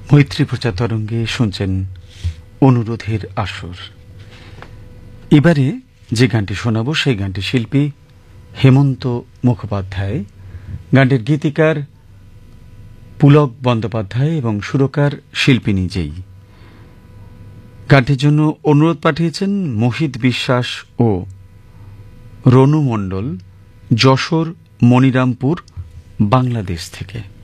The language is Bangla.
মৈত্রী প্রচার তরঙ্গে শুনছেন অনুরোধের আসর। এবারে যে গানটি শোনাব সেই গানটি শিল্পী হেমন্ত মুখোপাধ্যায়, গানটির গীতিকার পুলক বন্দ্যোপাধ্যায় এবং সুরকার শিল্পী নিজেই। গানটির জন্য অনুরোধ পাঠিয়েছেন মোহিত বিশ্বাস ও রনু মণ্ডল, যশোর মনিরামপুর, বাংলাদেশ থেকে।